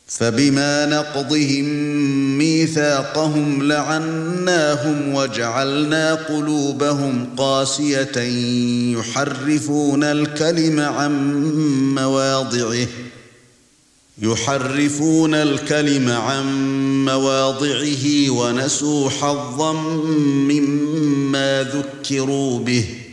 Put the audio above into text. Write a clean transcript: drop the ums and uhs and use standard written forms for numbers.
فبما نقضهم ميثاقهم لعناهم وجعلنا قلوبهم قاسية يحرفون الكلم عن مواضعه ونسوا حظا مما ذكروا به